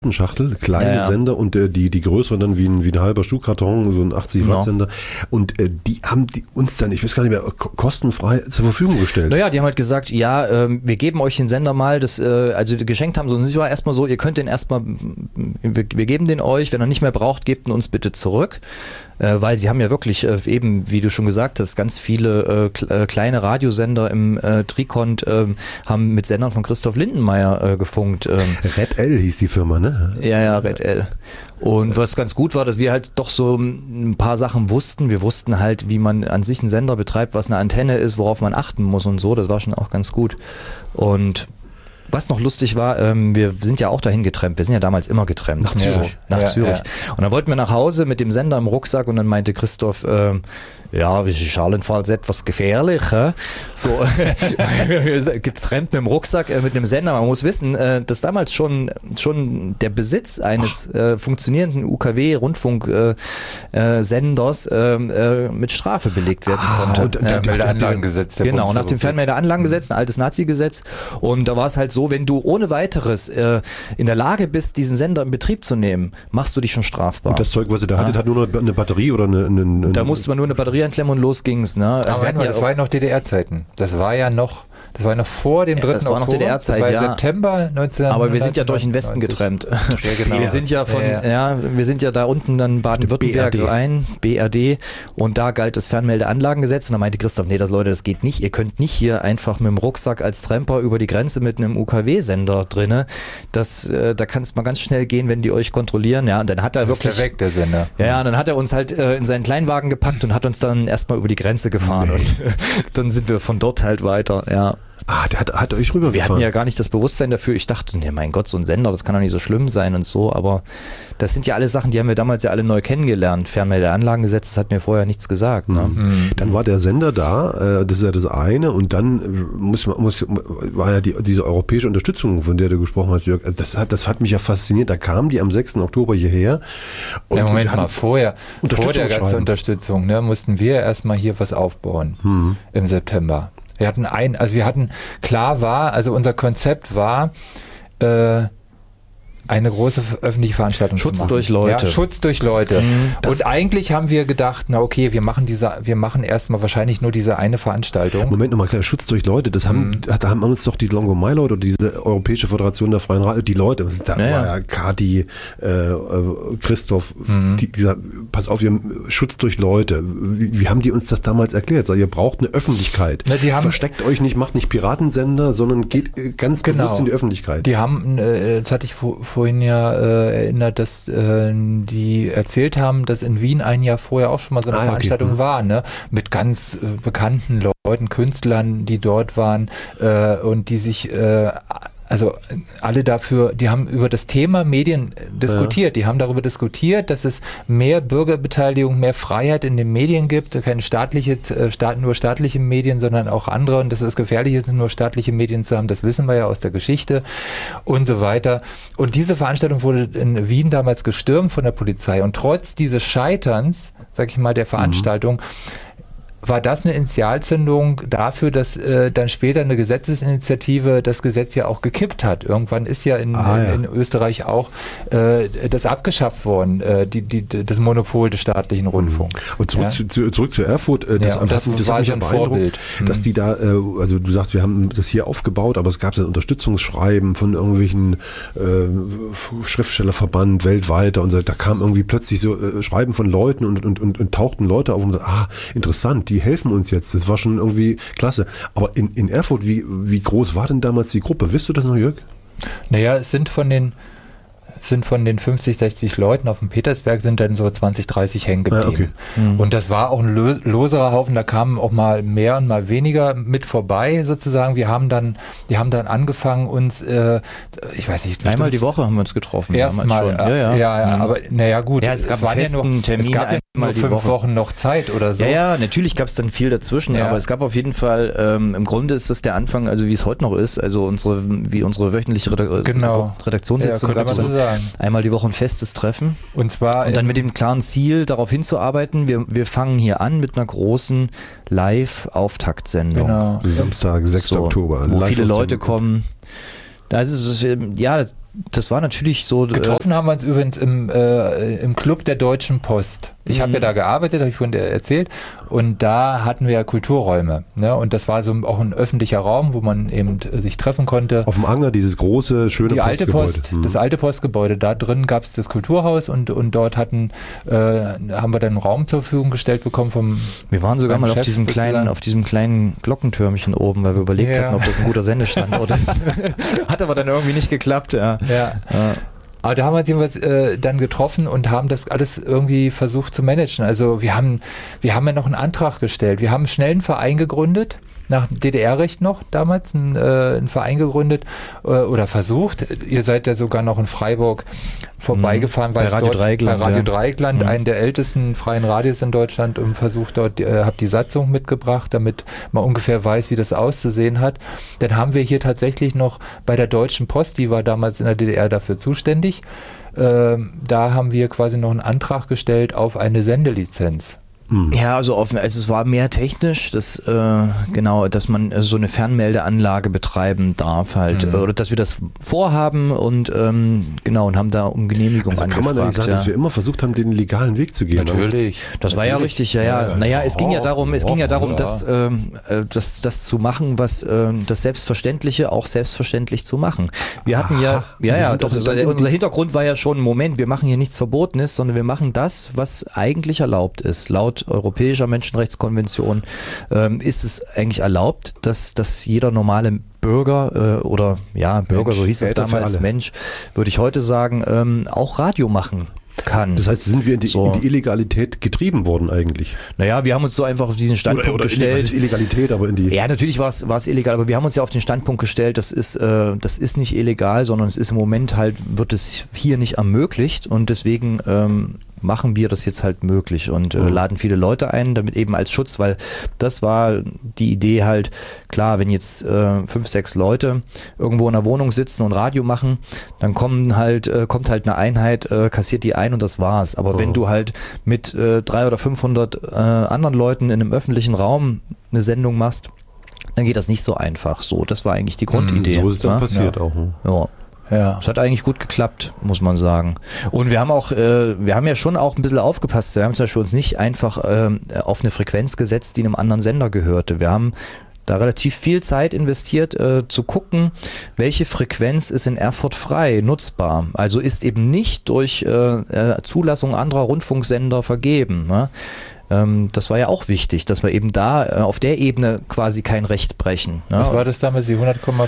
Schachtel, kleine Sender und die größere dann wie ein halber Schuhkarton, so ein 80 Watt Sender. Und die haben uns dann, ich weiß gar nicht mehr, kostenfrei zur Verfügung gestellt. Naja, die haben halt gesagt, ja, wir geben euch den Sender mal, also geschenkt haben sie uns. Es war erstmal so, ihr könnt den erstmal, wir geben den euch, wenn ihr nicht mehr braucht, gebt ihn uns bitte zurück. Weil sie haben ja wirklich eben, wie du schon gesagt hast, ganz viele kleine Radiosender im Trikont haben mit Sendern von Christoph Lindenmeier gefunkt. Red L hieß die Firma, ne? Ja, Red L. Und was ganz gut war, dass wir halt doch so ein paar Sachen wussten. Wir wussten halt, wie man an sich einen Sender betreibt, was eine Antenne ist, worauf man achten muss und so. Das war schon auch ganz gut. Und was noch lustig war, wir sind ja auch dahin getrennt. Wir sind ja damals immer getrennt. Nach Zürich. Nach Zürich. Ja. Und dann wollten wir nach Hause mit dem Sender im Rucksack und dann meinte Christoph, ja, ist jedenfalls etwas gefährlich. So, getrennt mit dem Rucksack, mit einem Sender. Man muss wissen, dass damals schon der Besitz eines funktionierenden UKW-Rundfunksenders mit Strafe belegt werden konnte. Und Fernmeldeanlagengesetz. Genau, nach dem Fernmeldeanlagengesetz, ein altes Nazi-Gesetz. Und da war es halt so, wenn du ohne weiteres in der Lage bist, diesen Sender in Betrieb zu nehmen, machst du dich schon strafbar. Und das Zeug, was ihr da hattet, hat nur eine Batterie oder eine da musste man nur eine Batterie einklemmen und los ging's. Ne? Also das war ja noch DDR-Zeiten. Das war noch vor dem 3. Oktober. Das war noch DDR-Zeit, das war September 19. Aber wir sind ja durch den Westen getrennt. Ja, genau. Wir sind ja wir sind ja da unten dann Baden-Württemberg rein, BRD, und da galt das Fernmeldeanlagengesetz und da meinte Christoph, nee, Leute, das geht nicht. Ihr könnt nicht hier einfach mit dem Rucksack als Tramper über die Grenze mit einem UKW-Sender drinne. Da kann es mal ganz schnell gehen, wenn die euch kontrollieren. Ja, und dann hat er wirklich... Ist der weg, der Sender. Ja, und dann hat er uns halt in seinen Kleinwagen gepackt und hat uns dann erstmal über die Grenze gefahren und dann sind wir von dort halt weiter, ja. Ah, der hat euch rübergefahren. Wir hatten ja gar nicht das Bewusstsein dafür. Ich dachte, nee, mein Gott, so ein Sender, das kann doch nicht so schlimm sein und so. Aber das sind ja alle Sachen, die haben wir damals ja alle neu kennengelernt. Fernmeldeanlagengesetz, das hat mir vorher nichts gesagt. Ne? Dann war der Sender da, das ist ja das eine. Und dann war ja diese europäische Unterstützung, von der du gesprochen hast, Jörg. Das hat mich ja fasziniert. Da kamen die am 6. Oktober hierher. Und ja, Moment mal, vor der ganzen Unterstützung, ne, mussten wir erstmal hier was aufbauen im September. Unser Konzept war, eine große öffentliche Veranstaltung Schutz zu machen. Durch Leute. Ja, Schutz durch Leute. Und eigentlich haben wir gedacht, na okay, wir machen erstmal wahrscheinlich nur diese eine Veranstaltung. Moment nochmal, klar, Schutz durch Leute, da haben uns doch die Longo Mai Leute oder diese Europäische Föderation der Freien Radio, die Leute, da war ja Kati, Christoph, die gesagt, pass auf, wir Schutz durch Leute. Wie haben die uns das damals erklärt? So, ihr braucht eine Öffentlichkeit. Versteckt euch nicht, macht nicht Piratensender, sondern geht ganz bewusst in die Öffentlichkeit. Die haben, das hatte ich vorhin ja erinnert, dass die erzählt haben, dass in Wien ein Jahr vorher auch schon mal so eine Veranstaltung war, ne? Mit ganz bekannten Leuten, Künstlern, die dort waren und die sich also alle dafür, die haben über das Thema Medien diskutiert. Die haben darüber diskutiert, dass es mehr Bürgerbeteiligung, mehr Freiheit in den Medien gibt, keine nur staatliche Medien, sondern auch andere, und dass es gefährlich ist, nur staatliche Medien zu haben. Das wissen wir ja aus der Geschichte und so weiter. Und diese Veranstaltung wurde in Wien damals gestürmt von der Polizei. Und trotz dieses Scheiterns, sag ich mal, der Veranstaltung, war das eine Initialzündung dafür, dass dann später eine Gesetzesinitiative das Gesetz ja auch gekippt hat. Irgendwann ist ja in Österreich auch das abgeschafft worden, das Monopol des staatlichen Rundfunks. Und zurück zu Erfurt, das hat mich ja beeindruckt, dass die da, also du sagst, wir haben das hier aufgebaut, aber es gab ein Unterstützungsschreiben von irgendwelchen Schriftstellerverband weltweit und da kam irgendwie plötzlich so Schreiben von Leuten und tauchten Leute auf und interessant, die helfen uns jetzt. Das war schon irgendwie klasse. Aber in Erfurt, wie groß war denn damals die Gruppe? Wisst du das noch, Jörg? Naja, es sind von den 50, 60 Leuten auf dem Petersberg sind dann so 20, 30 hängen geblieben. Und das war auch ein loserer Haufen, da kamen auch mal mehr und mal weniger mit vorbei sozusagen. Die haben dann angefangen, uns, ich weiß nicht. Einmal die Woche haben wir uns getroffen. Erstmal, aber naja gut. Ja, es gab einen Termin, es gab nur 5 Wochen noch Zeit oder so. Ja, natürlich gab es dann viel dazwischen, aber es gab auf jeden Fall, im Grunde ist das der Anfang, also wie es heute noch ist, also unsere wöchentliche Redaktionssitzung gab es einmal die Woche ein festes Treffen. Und dann mit dem klaren Ziel, darauf hinzuarbeiten, wir fangen hier an mit einer großen Live-Auftaktsendung. Genau. Samstag, 6. Oktober. Wo viele Leute kommen. Also, das war natürlich so. Getroffen haben wir uns übrigens im Club der Deutschen Post. Ich habe ja da gearbeitet, habe ich vorhin erzählt. Und da hatten wir ja Kulturräume. Ne? Und das war so auch ein öffentlicher Raum, wo man eben sich treffen konnte. Auf dem Anger dieses große, schöne Postgebäude. Das alte Postgebäude. Da drin gab es das Kulturhaus und dort haben wir dann einen Raum zur Verfügung gestellt bekommen Wir waren sogar mal auf diesem kleinen Glockentürmchen oben, weil wir überlegt hatten, ob das ein guter Sendestandort ist. Hat aber dann irgendwie nicht geklappt, ja. Aber da haben wir uns jedenfalls dann getroffen und haben das alles irgendwie versucht zu managen. Also wir haben ja noch einen Antrag gestellt. Wir haben schnell einen Verein gegründet, nach DDR-Recht noch damals einen Verein gegründet oder versucht. Ihr seid ja sogar noch in Freiburg vorbeigefahren, bei Radio Dreieckland, einen der ältesten freien Radios in Deutschland, und versucht dort, habt die Satzung mitgebracht, damit man ungefähr weiß, wie das auszusehen hat. Dann haben wir hier tatsächlich noch bei der Deutschen Post, die war damals in der DDR dafür zuständig, da haben wir quasi noch einen Antrag gestellt auf eine Sendelizenz. Ja, also es war mehr technisch, dass man so eine Fernmeldeanlage betreiben darf halt, oder dass wir das vorhaben und und haben da um Genehmigung angefragt. Kann man da nicht sagen, dass wir immer versucht haben, den legalen Weg zu gehen? Natürlich. Das war ja richtig, ja. Naja, es ging ja darum, das zu machen, was das Selbstverständliche auch selbstverständlich zu machen. Wir hatten unser Hintergrund war ja schon, Moment, wir machen hier nichts Verbotenes, sondern wir machen das, was eigentlich erlaubt ist. Laut Europäischer Menschenrechtskonvention ist es eigentlich erlaubt, dass jeder normale Bürger Bürger, so hieß es damals, Mensch, würde ich heute sagen, auch Radio machen kann. Das heißt, sind wir in die Illegalität getrieben worden eigentlich? Naja, wir haben uns so einfach auf diesen Standpunkt gestellt. Das ist Illegalität, aber Ja, natürlich war es illegal, aber wir haben uns ja auf den Standpunkt gestellt, das ist nicht illegal, sondern es ist im Moment halt, wird es hier nicht ermöglicht und deswegen machen wir das jetzt halt möglich und laden viele Leute ein, damit eben als Schutz, weil das war die Idee halt, klar, wenn jetzt 5, 6 Leute irgendwo in der Wohnung sitzen und Radio machen, dann kommt halt eine Einheit, kassiert die ein und das war's. Aber wenn du halt mit 300 oder 500 anderen Leuten in einem öffentlichen Raum eine Sendung machst, dann geht das nicht so einfach. So, das war eigentlich die Grundidee. So ist es dann passiert auch. Ja. Ja. Es hat eigentlich gut geklappt, muss man sagen. Und wir haben ja schon auch ein bisschen aufgepasst. Wir haben zum Beispiel uns nicht einfach auf eine Frequenz gesetzt, die einem anderen Sender gehörte. Wir haben da relativ viel Zeit investiert, zu gucken, welche Frequenz ist in Erfurt frei, nutzbar. Also ist eben nicht durch Zulassung anderer Rundfunksender vergeben. Ne? Das war ja auch wichtig, dass wir eben da auf der Ebene quasi kein Recht brechen. Ne? Was war das damals, die 100,5?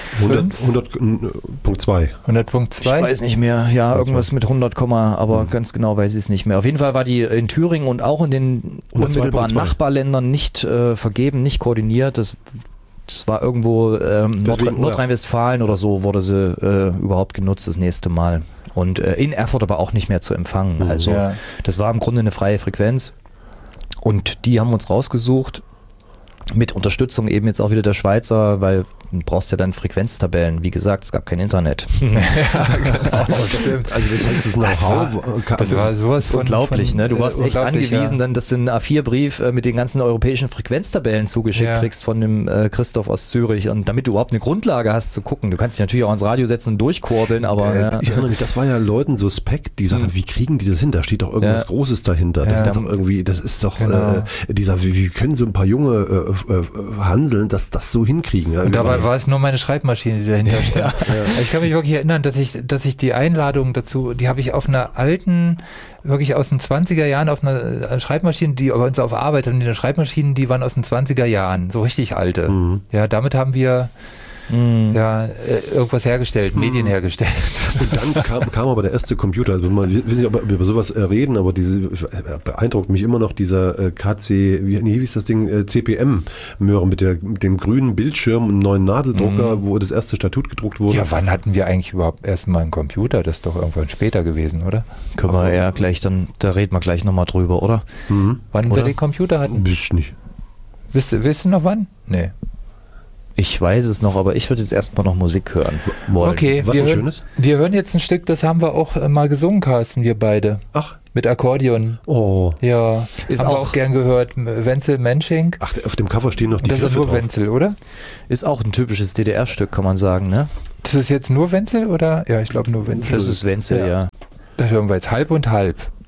100.2. 100.2? Ich weiß nicht mehr, ja, irgendwas mit 100, aber ganz genau weiß ich es nicht mehr. Auf jeden Fall war die in Thüringen und auch in den unmittelbaren Nachbarländern nicht vergeben, nicht koordiniert. Das war irgendwo Nordrhein-Westfalen oder so, wurde sie überhaupt genutzt das nächste Mal. Und in Erfurt aber auch nicht mehr zu empfangen. Also das war im Grunde eine freie Frequenz. Und die haben wir uns rausgesucht, mit Unterstützung eben jetzt auch wieder der Schweizer, weil du brauchst ja dann Frequenztabellen. Wie gesagt, es gab kein Internet. Ja, genau. Stimmt. Also das heißt, das war sowas unglaublich, ne? Du warst echt angewiesen, dann, dass du einen A4-Brief mit den ganzen europäischen Frequenztabellen zugeschickt kriegst von dem Christoph aus Zürich, und damit du überhaupt eine Grundlage hast zu gucken. Du kannst dich natürlich auch ans Radio setzen und durchkurbeln, aber ich erinnere mich, das war ja Leuten suspekt, die sagten, wie kriegen die das hin? Da steht doch irgendwas Großes dahinter. Das ist doch irgendwie, das ist doch wie können so ein paar junge handeln, dass das so hinkriegen. Und dabei war es nur meine Schreibmaschine, die dahinter stand. Ich kann mich wirklich erinnern, dass ich die Einladung dazu, die habe ich auf einer alten, wirklich aus den 20er Jahren, auf einer Schreibmaschine, die bei uns auf Arbeit hatten, die Schreibmaschinen, die waren aus den 20er Jahren, so richtig alte. Ja, damit haben wir irgendwas hergestellt, Medien hergestellt. Und dann kam aber der erste Computer. Also ich weiß nicht, ob wir über sowas reden, aber beeindruckt mich immer noch dieser wie hieß das Ding? CPM-Möhre mit dem grünen Bildschirm und einem neuen Nadeldrucker, wo das erste Statut gedruckt wurde. Ja, wann hatten wir eigentlich überhaupt erstmal einen Computer? Das ist doch irgendwann später gewesen, oder? Können wir ja gleich da reden wir gleich nochmal drüber, oder? Wann wir den Computer hatten? Weiß nicht. Wisst du noch wann? Nee. Ich weiß es noch, aber ich würde jetzt erstmal noch Musik hören wollen. Okay, wir hören jetzt ein Stück, das haben wir auch mal gesungen, Carsten, wir beide. Ach. Mit Akkordeon. Oh. Ja, haben wir auch gern gehört. Wenzel Mensching. Ach, auf dem Cover stehen noch die Griffe. Das ist nur drauf. Wenzel, oder? Ist auch ein typisches DDR-Stück, kann man sagen, ne? Das ist jetzt nur Wenzel oder? Ja, ich glaube nur Wenzel. Das ist Wenzel, ja. Da hören wir jetzt halb und halb.